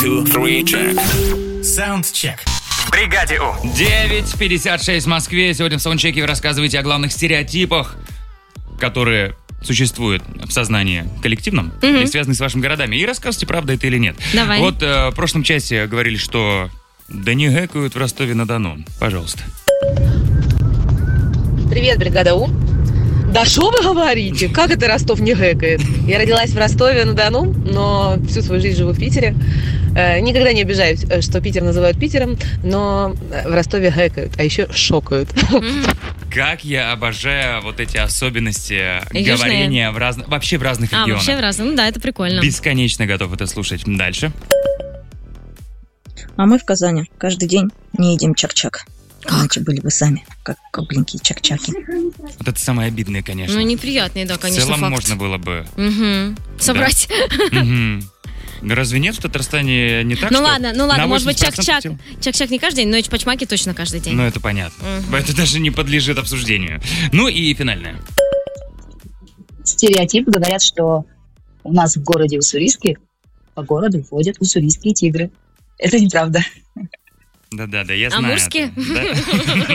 2, 3, check. Soundcheck. В бригаде У. 9:56 в Москве. Сегодня в саундчеке вы рассказываете о главных стереотипах, которые существуют в сознании коллективном и связаны с вашими городами. И рассказывайте, правда это или нет. Давай. Вот в прошлом часе говорили, что да не гэкают в Ростове-на-Дону. Пожалуйста. Привет, бригада У. Да что вы говорите? Как это Ростов не гэкает? Я родилась в Ростове-на-Дону, но всю свою жизнь живу в Питере. Никогда не обижаюсь, что Питер называют Питером, но в Ростове гэкают, а еще шокают. Как я обожаю вот эти особенности Южные. говорения вообще в разных регионах. Вообще в разном. Ну да, это прикольно. Бесконечно готов это слушать. Дальше. А мы в Казани каждый день не едим чак-чак. Иначе были бы сами, как кобленькие чак-чаки. Вот это самое обидное, конечно. Ну, неприятный, да, конечно, в целом факт. можно было бы... Собрать. Мгм. Разве нет в Татарстане не так, Ну что ладно, на может быть, 80% чак-чак. тем? Чак-чак не каждый день, но и чпачмаки точно каждый день. Ну, это понятно. Это даже не подлежит обсуждению. Ну и финальное. Стереотип говорят, что у нас в городе Уссурийске по городу ходят уссурийские тигры. Это неправда. Да-да-да, я А знаю. мужские? это. Да.